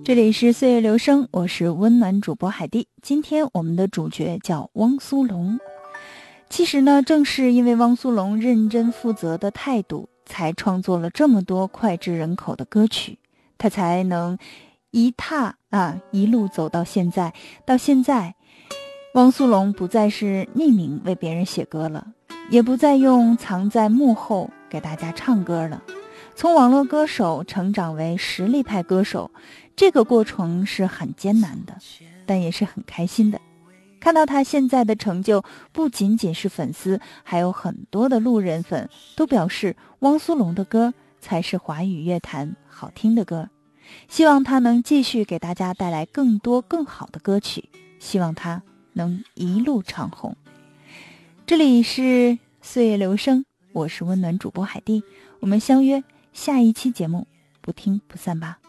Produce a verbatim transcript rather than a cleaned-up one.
这里是岁月流声，我是温暖主播海蒂。今天我们的主角叫汪苏泷。其实呢，正是因为汪苏泷认真负责的态度，才创作了这么多脍炙人口的歌曲，他才能一踏啊一路走到现在。到现在，汪苏泷不再是匿名为别人写歌了，也不再用藏在幕后给大家唱歌了。从网络歌手成长为实力派歌手，这个过程是很艰难的，但也是很开心的。看到他现在的成就，不仅仅是粉丝，还有很多的路人粉都表示汪苏泷的歌才是华语乐坛好听的歌。希望他能继续给大家带来更多更好的歌曲，希望他能一路长红。这里是岁月流声，我是温暖主播海蒂，我们相约下一期节目，不听不散吧。